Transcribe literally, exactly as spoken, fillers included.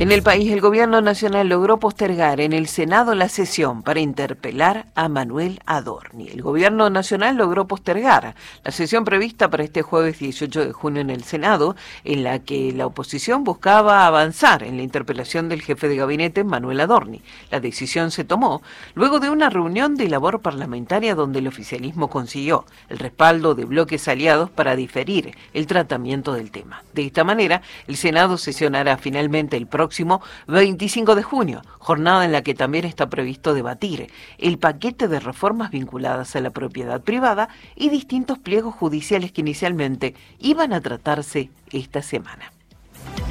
En el país, el gobierno nacional logró postergar en el Senado la sesión para interpelar a Manuel Adorni. El gobierno nacional logró postergar la sesión prevista para este jueves dieciocho de junio en el Senado, en la que la oposición buscaba avanzar en la interpelación del jefe de gabinete, Manuel Adorni. La decisión se tomó luego de una reunión de labor parlamentaria donde el oficialismo consiguió el respaldo de bloques aliados para diferir el tratamiento del tema. De esta manera, el Senado sesionará finalmente el próximo veinticinco de junio, jornada en la que también está previsto debatir el paquete de reformas vinculadas a la propiedad privada y distintos pliegos judiciales que inicialmente iban a tratarse esta semana.